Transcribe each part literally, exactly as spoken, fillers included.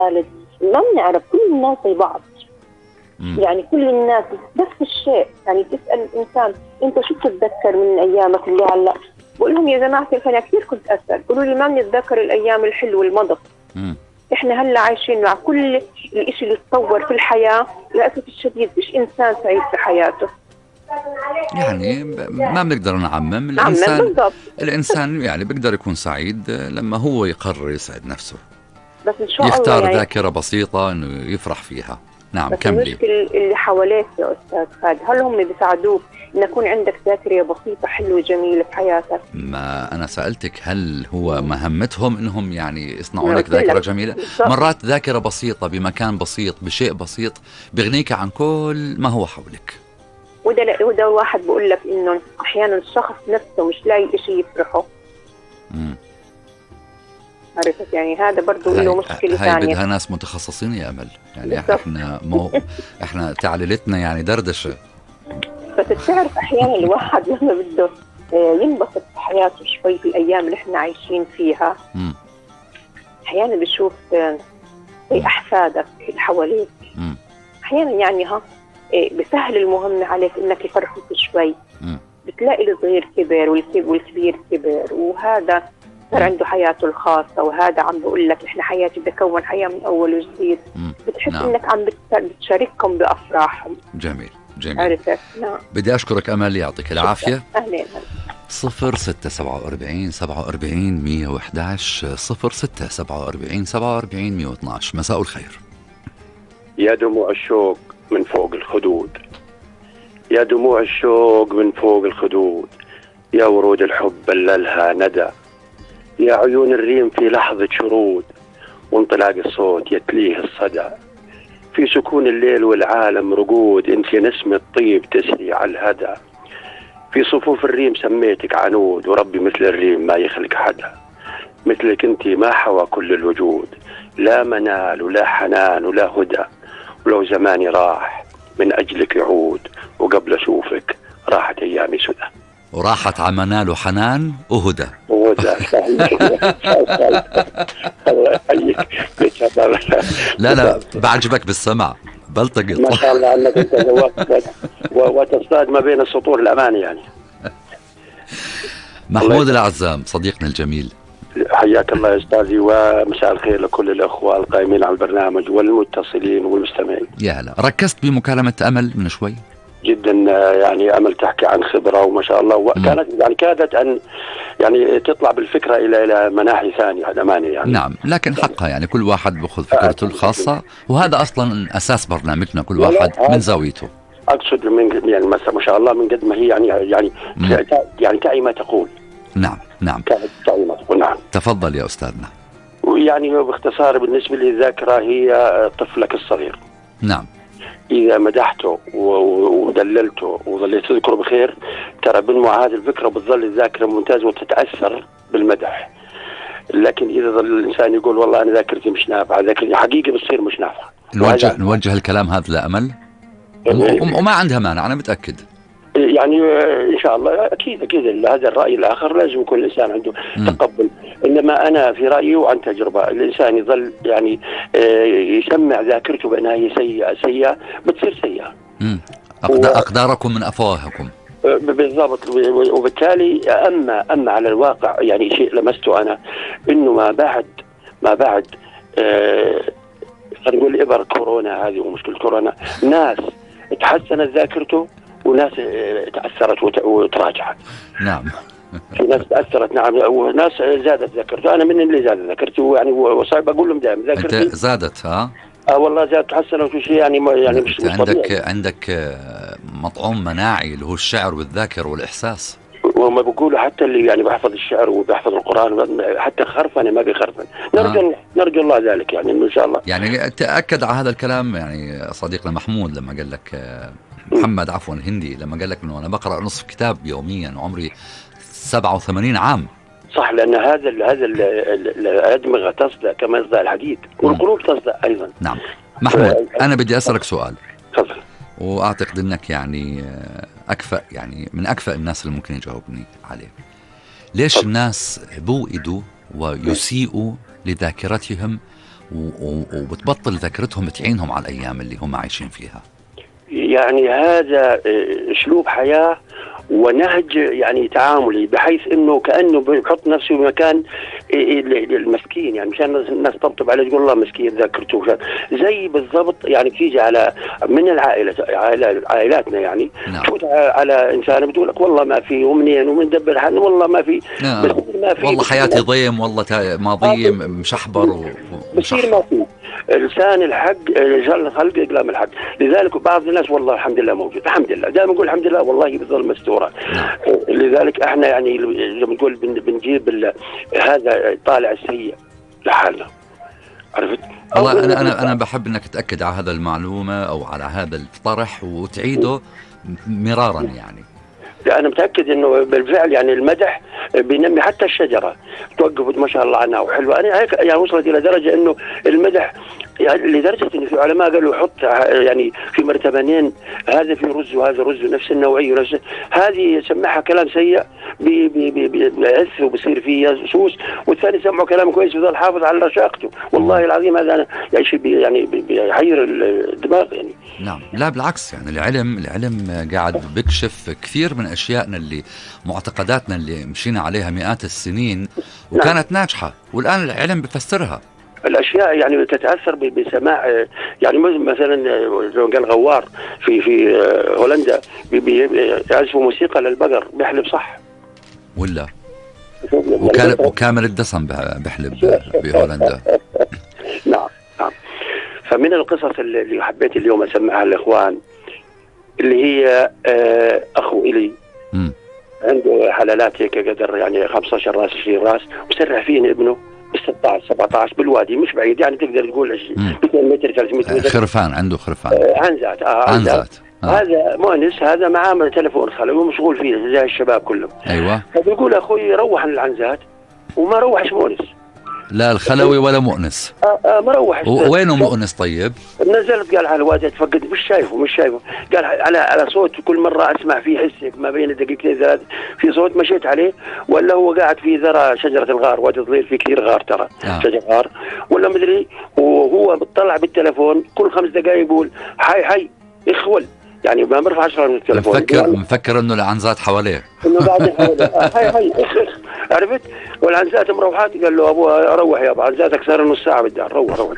خالد ما بنعرف كل الناس زي بعض. مم. يعني كل الناس نفس الشيء. يعني تسأل الإنسان أنت شو بتتذكر من أيامك اللي هلا؟ بقول لهم يا جماعة أنا كثير كنت أسأل، قولوا لي ما بنتذكر الأيام الحلوة المضت. مم. إحنا هلا عايشين مع كل الإشي اللي تطور في الحياة، للأسف الشديد مش إنسان سعيد في حياته. يعني ما بنقدر نعمم. عمم الإنسان بالضبط. الإنسان يعني بيقدر يكون سعيد لما هو يقرر يسعد نفسه، بس إن شاء الله يختار يعني ذاكرة بسيطة إنه يفرح فيها. نعم بس كملي. المشكلة اللي حواليك يا أستاذ خالد، هل هم بيساعدوك إن يكون عندك ذاكرة بسيطة حلوة جميلة في حياتك؟ ما أنا سألتك هل هو مهمتهم إنهم يعني يصنعوا ما لك قلت لك. ذاكرة جميلة؟ بالضبط. مرات ذاكرة بسيطة بمكان بسيط بشيء بسيط بغنيك عن كل ما هو حولك. وده لا- وده واحد بقول لك إنه أحيانا الشخص نفسه مش لاقي إشي يفرحه. مم. عرفت؟ يعني هذا برضو له مشكلة هاي ثانية. بدها ناس متخصصين يا أمل. يعني بالضبط. احنا مو احنا تعليلتنا يعني دردشة. بس بتعرف أحيانا الواحد لما بده آه، ينبسط في حياته شوي في الأيام اللي إحنا عايشين فيها، مم. أحيانا بشوف آه، زي أحفادك اللي حواليك، مم. أحيانا يعني ها آه، بسهل المهمة عليك إنك يفرحوك شوي. مم. بتلاقي الصغير كبر والكب- والكبير كبر، وهذا صار عنده حياته الخاصة، وهذا عم بقول لك إحنا حياتي بكون حياة من أول وجديد. مم. بتحس نعم. إنك عم بت- بتشاركهم بأفراحهم. جميل جميل. عرفت؟ نعم. بدي أشكرك أمل، يعطيك العافية. أهلين. صفر ستة سبعة وأربعين سبعة وأربعين مية وإحداش صفر ستة سبعة وأربعين سبعة وأربعين مية واثناش. مساء الخير. يا دموع الشوق من فوق الخدود، يا دموع الشوق من فوق الخدود، يا ورود الحب بللها ندى، يا عيون الريم في لحظة شرود، وانطلاق الصوت يتليه الصدى، في سكون الليل والعالم رقود، انت نسمة الطيب تسري على الهدى، في صفوف الريم سميتك عنود، وربي مثل الريم ما يخلق حدا، مثلك انت ما حوى كل الوجود، لا منال ولا حنان ولا هدى، ولو زماني راح من أجلك يعود، وقبل أشوفك راحت أيامي سدى. وراحت عمنال وحنان وهدى. وهدى. الله يحييك. لا لا بعجبك بالسمع بلتقط. ما شاء الله أنك أنت ذوقت وتصطاد ما بين السطور الأمان يعني. محمود العزام صديقنا الجميل، حياك الله يا أستاذي، ومساء الخير لكل الأخوة القائمين على البرنامج والمتصلين والمستمعين. يا هلا. ركزت بمكالمة أمل من شوي جدا، يعني أمل تحكي عن خبرة وما شاء الله، وكانت يعني كادت أن يعني تطلع بالفكرة إلى إلى مناحي ثانية أماني يعني. نعم، لكن حقها يعني كل واحد بأخذ فكرته الخاصة، وهذا أصلا أساس برنامجنا، كل واحد من زاويته. أقصد من يعني ما شاء الله من قد ما هي يعني يعني مم. يعني تعي ما تقول. نعم نعم. تعي ما تقول. نعم. تفضل يا أستاذنا. ويعني باختصار بالنسبة لي الذاكرة هي طفلك الصغير. نعم. إذا مدحته ودللته وظليت تذكره بخير، ترى بنمو هذه الفكرة وبتظل الذاكرة ممتازة وتتأثر بالمدح. لكن إذا ظل الإنسان يقول والله أنا ذاكرتي مش نافعة، ذاكرتي حقيقي بتصير مش نافعة. نوجه نوجه الكلام هذا لأمل، وما عندها مانع، أنا متأكد. يعني إن شاء الله أكيد أكيد هذا الرأي الآخر لازم يكون الإنسان عنده م. تقبل. إنما أنا في رأيي وعن تجربة، الإنسان يظل يعني يسمع ذاكرته بأنها هي سيئة سيئة بتصير سيئة. أقداركم من أفواهكم. بالضبط. وبالتالي أما أما على الواقع يعني شيء لمسته أنا، إنه ما بعد ما بعد آه خلينا نقول إبر كورونا هذه ومشكلة كورونا، ناس تحسنت ذاكرته وناس تأثرت وتراجعت. نعم. في ناس تأثرت نعم، وناس زادت ذاكرته. أنا من اللي زادت ذاكرته يعني، وصعب أقول لهم دائما ذاكرتي زادت. ها اه والله زادت تحسنت وشيء يعني يعني مش عندك طبيعي. عندك مطعوم مناعي اللي هو الشعر والذاكر والإحساس. وما بقولوا حتى اللي يعني بحفظ الشعر وبحفظ القرآن حتى خرفنة ما بيخرفن. نرجو آه. نرجو الله ذلك يعني إن شاء الله. يعني تأكد على هذا الكلام يعني صديقنا محمود لما قال لك محمد عفوا هندي لما قال لك إنه أنا بقرأ نصف كتاب يوميا وعمري سبعة وثمانين عام. صح، لأن هذا ال هذا الأدمغة تصدأ كما يصدأ الحديد، والقلوب تصدأ أيضا. نعم. محمود أنا بدي أسألك سؤال. تفضل. وأعتقد أنك يعني أكفأ يعني من أكفأ الناس اللي ممكن يجاوبني عليه. ليش الناس بوئدوا ويسيئوا لذاكرتهم وبتبطل ذاكرتهم تعينهم على الأيام اللي هم عايشين فيها. يعني هذا أسلوب حياة ونهج يعني تعاملي، بحيث انه كانه بيحط نفسه بمكان المسكين، يعني مشان الناس تطبطب عليه تقول الله مسكين ذاكرته زي بالضبط. يعني بتيجي على من العائله عائلاتنا يعني نعم. تفوت على انسان بتقول لك والله ما في، ومنين ومندبر حالنا والله ما في. نعم. بس ما في، والله حياتي ضيم، والله ماضي مشحبر بصير ما في. لسان الحق جل الخلق اقلام الحق. لذلك بعض الناس والله الحمد لله موجود، الحمد لله دائما نقول الحمد لله، والله بظل مستوره. لذلك احنا يعني زي ما تقول بنجيب هذا الطالع السيء لحالنا، عرفت؟ والله انا انا انا بحب انك تاكد على هذا المعلومه او على هذا الطرح وتعيده مرارا. يعني أنا متأكد إنه بالفعل يعني المدح بينمي حتى الشجرة توقف ما شاء الله عنها وحلوة. أنا هيك يعني وصلت إلى درجة إنه المدح يعني لدرجة إن في علماء قالوا حط يعني في مرتبانين، هذا في رز وهذا رز نفس النوعية ونفس هذه يسمعها كلام سيء بي بي بي بيعث وبصير فيه سوس، والثاني سمعه كلام كويس ويظل حافظ على رشاقته. والله العظيم هذا يعني شيء بي يعني بيحير الدماغ يعني. نعم، لا بالعكس، يعني العلم العلم قاعد بيكشف كثير من أشيائنا اللي معتقداتنا اللي مشينا عليها مئات السنين وكانت نعم. ناجحة، والآن العلم بفسرها. الأشياء يعني تتأثر بسماع، يعني مثلا لو قال غوار في في هولندا بيعزفوا موسيقى للبقر بيحلب صح ولا وكان وكامل الدسم بيحلب بهولندا. نعم نعم. فمن القصص اللي حبيت اليوم أسمعها للإخوان اللي هي أخو إلي م. عنده حلالات هيك قدر يعني خمسة عشر راس عشرين راس، وسرع فيه ابنه ستة عشر سبعة عشر بالوادي مش بعيد، يعني تقدر تقول مئتين متر ثلاثمئة متر. خرفان عنده خرفان آه عنزات آه عنزات آه. هذا مؤنس، هذا معاه تلفون خلوي ومشغول فيه زي الشباب كلهم. أيوة. فبيقول أخوي روح العنزات وما روحش مؤنس، لا الخلوي ولا مؤنس. آه آه مروح. وينه مؤنس؟ طيب نزلت قال على الوادي اتفقد مش شايفه مش شايفه قال على على صوت كل مرة أسمع فيه حس ما بين دقيقتين ثلاث في صوت مشيت عليه، ولا هو قاعد في ذرة شجرة الغار، وادي ظليل في كثير غار ترى آه. شجرة غار ولا مدري، وهو بتطلع بالتلفون كل خمس دقائق يقول حي حي اخول، يعني ما برفع عشرة من التلفون. مفكر مفكر انه العنزات حواليه انه قاعد حواليه آه هاي هاي اخ اخ عرفت. والعنزات مروحات قال له ابوها روح يا ابو عنزاتك صار نص ساعه بالدار روح روح.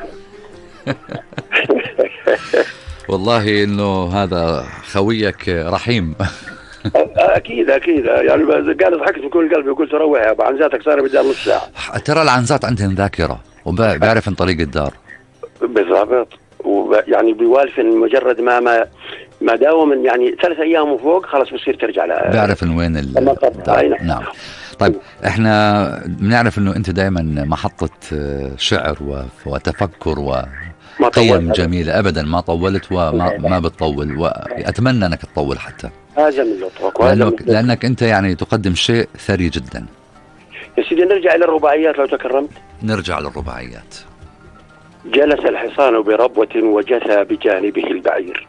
والله انه هذا خويك رحيم. اكيد اكيد يعني قال ضحكت بكل قلبي وقلت روح يا ابو عنزاتك صار بالدار نص ساعه. ترى العنزات عندهم ذاكره وبيعرف ان طريق الدار بالضبط، ويعني بيوالف مجرد ما ما ما داوم يعني ثلاث ايام وفوق خلاص بصير ترجع له بيعرف ان وين الدار. نعم. طيب احنا بنعرف انه انت دائما محطة شعر وتفكر وقيم جميلة، ابدا ما طولت وما ما بتطول، واتمنى انك تطول حتى هذا من لطفك لأنك, لانك انت يعني تقدم شيء ثري جدا. يا سيدي نرجع الى الرباعيات لو تكرمت. نرجع للرباعيات. جلس الحصان بربوة وجثى بجانبه البعير.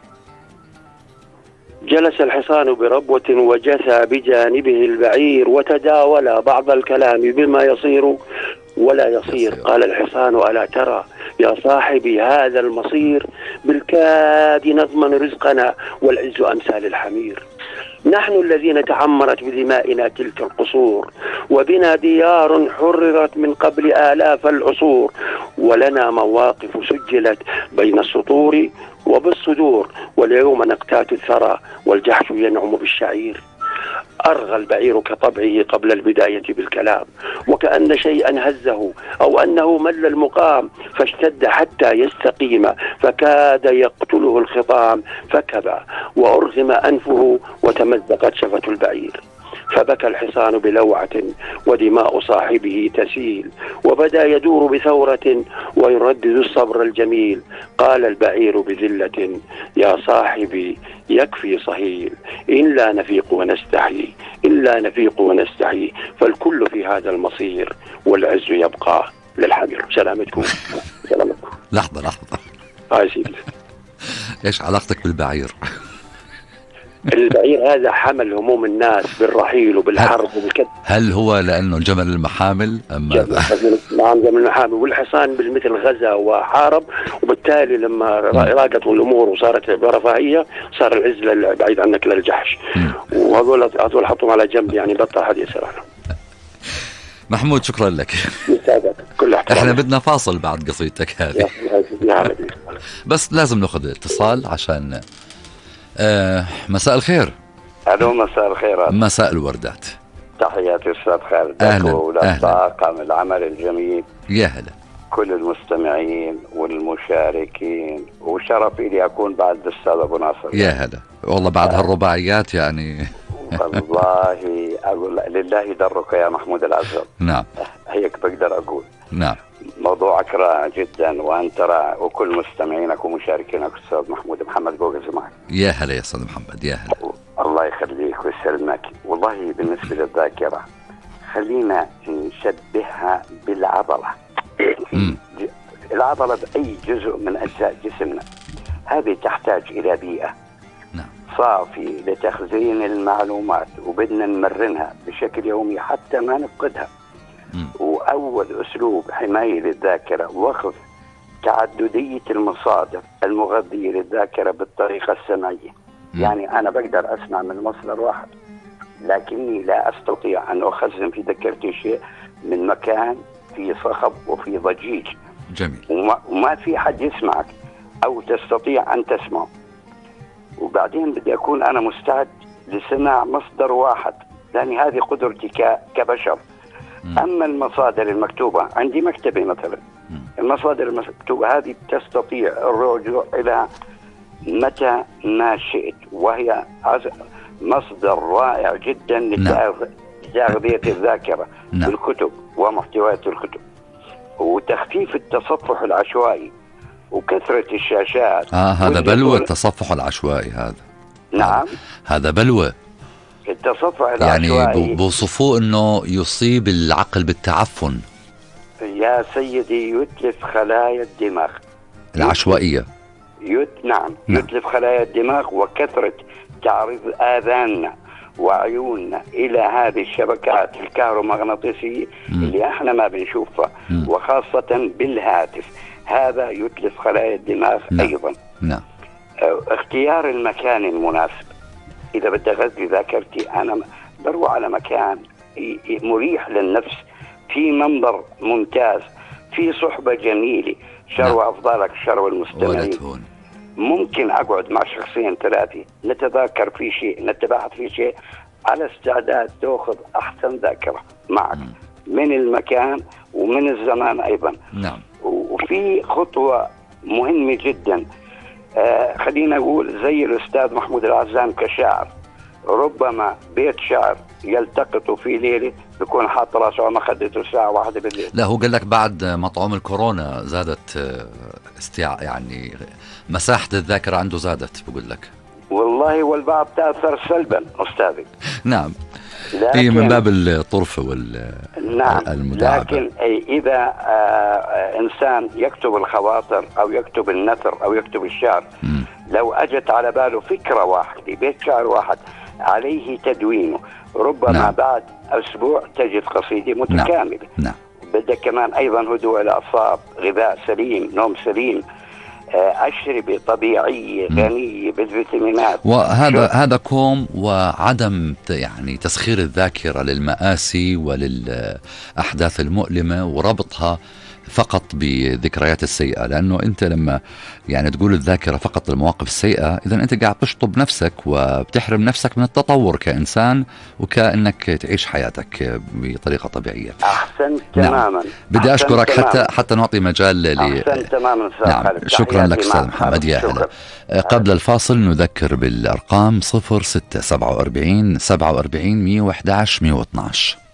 جلس الحصان بربوة وجثى بجانبه البعير وتداول بعض الكلام بما يصير ولا يصير. قال الحصان ألا ترى يا صاحبي هذا المصير بالكاد نضمن رزقنا والعز أمثال الحمير. نحن الذين تعمرت بدمائنا تلك القصور وبنا ديار حررت من قبل آلاف العصور، ولنا مواقف سجلت بين السطور وبالصدور، واليوم نقتات الثرى والجحش ينعم بالشعير. أرغى البعير كطبعه قبل البداية بالكلام، وكأن شيئا هزه أو أنه مل المقام فاشتد حتى يستقيم، فكاد يقتله الخطام فكبى وأرغم أنفه وتمزقت شفة البعير. فبكى الحصان بلوعة ودماء صاحبه تسيل، وبدا يدور بثورة ويردد الصبر الجميل. قال البعير بذلة يا صاحبي يكفي صهيل، إن لا نفيق ونستحي إن لا نفيق ونستحي فالكل في هذا المصير والعز يبقى للحمير. سلامتكم. سلامتكم. لحظة لحظة هاي سيدي ايش علاقتك بالبعير؟ البعير هذا حمل هموم الناس بالرحيل وبالحرب وبالكد. هل هو لأنه الجمل المحامل أم ماذا؟ نعم جمل المحامل. والحصان بالمثل غزا وحارب، وبالتالي لما راقت الأمور وصارت برفاهية صار العز بعيد عنك للجحش، وهذول هذول حطهم على جنب يعني بطل حد يسرع. محمود شكرا لك. كل احترام. احنا بدنا فاصل بعد قصيدتك هذه بس لازم ناخذ اتصال عشان آه مساء الخير. الو مساء الخيرات. مساء الوردات. تحياتي استاذ خالد اهلا ولطاقم العمل الجميل. يا هلا. كل المستمعين والمشاركين، وشرف لي اكون بعد الاستاذ ابو ناصر. يا هلا والله بعد هالرباعيات يعني. والله أقول لله درك يا محمود العزب. نعم هيك بقدر أقول. نعم موضوعك رائع جدا وأنت رائع، وكل مستمعينك ومشاركينك أستاذ محمود. محمد جوجز معك. يا هلا يا أستاذ محمد. يا هلا. الله يخليك ويسلمك. والله بالنسبة للذاكرة خلينا نشبهها بالعضلة. العضلة بأي جزء من أجزاء جسمنا هذه تحتاج إلى بيئة صافي لتخزين المعلومات، وبدنا نمرنها بشكل يومي حتى ما نفقدها. م. وأول أسلوب حماية للذاكرة وقف تعددية المصادر المغذية للذاكرة بالطريقة السمعية. م. يعني أنا بقدر أسمع من مصدر واحد، لكني لا أستطيع أن أخزن في ذاكرتي شيء من مكان فيه صخب وفيه ضجيج. جميل. وما, وما في حد يسمعك أو تستطيع أن تسمعه. وبعدين بدي أكون أنا مستعد لسماع مصدر واحد، لأن هذه قدرتي كبشر. م. أما المصادر المكتوبة عندي مكتبة مثلا، م. المصادر المكتوبة هذه تستطيع الرجوع إلى متى ما شئت، وهي مصدر رائع جدا لتغذية الذاكرة. نعم. بالكتب ومحتويات الكتب، وتخفيف التصفح العشوائي وكثرة الشاشات. آه هذا بلوى التصفح العشوائي هذا. نعم هذا بلوى التصفح العشوائي، يعني بوصفوه انه يصيب العقل بالتعفن. يا سيدي يتلف خلايا الدماغ العشوائية. يت... نعم. نعم يتلف خلايا الدماغ، وكثرة تعرض آذاننا وعيوننا إلى هذه الشبكات الكهرومغناطيسية اللي احنا ما بنشوفها، م. وخاصة بالهاتف، هذا يتلف خلايا الدماغ. نعم. أيضا نعم. اختيار المكان المناسب. إذا بدي أغذي ذاكرتي أنا بروح على مكان مريح للنفس، في منظر ممتاز، في صحبة جميلة. شروى. نعم. أفضلك شروى المستمعين. ممكن أقعد مع شخصين ثلاثة نتذاكر في شيء، نتباحث في شيء، على استعداد تأخذ أحسن ذاكرة معك. م. من المكان ومن الزمان أيضا. نعم. وفي خطوة مهمة جدا، آه خلينا نقول زي الأستاذ محمود العزام كشاعر، ربما بيت شعر يلتقط في ليلة بيكون حاط راسه على مخدته الساعة واحدة بالليل. لا هو قال لك بعد مطعوم الكورونا زادت استيع يعني مساحة الذاكرة عنده زادت بقول لك. والله والبعض تأثر سلبا أستاذي. نعم. هي من باب الطرفة وال نعم. المداعبة. لكن إذا آه إنسان يكتب الخواطر أو يكتب النثر أو يكتب الشعر، م. لو أجت على باله فكرة واحدة بيت شعر واحد عليه تدوينه، ربما نعم. بعد أسبوع تجد قصيدة متكاملة. نعم. نعم. بدك كمان أيضا هدوء الأعصاب، غذاء سليم، نوم سليم، أشربة طبيعية غنية بالفيتامينات. وهذا هذا كوم وعدم يعني تسخير الذاكرة للمآسي وللأحداث المؤلمة وربطها فقط بذكريات السيئة، لأنه أنت لما يعني تقول الذاكرة فقط للمواقف السيئة، إذا أنت قاعد تشطب نفسك وبتحرم نفسك من التطور كإنسان وكأنك تعيش حياتك بطريقة طبيعية. أحسنت تماما. نعم. بدي أشكرك حتى حتى نعطي مجال ل أحسنت تماما. نعم. شكرا لك أستاذ محمد. يا هلا. قبل الفاصل نذكر بالأرقام صفر ستة سبعة وأربعين سبعة وأربعين مية وأحد عشر مية واثناشر.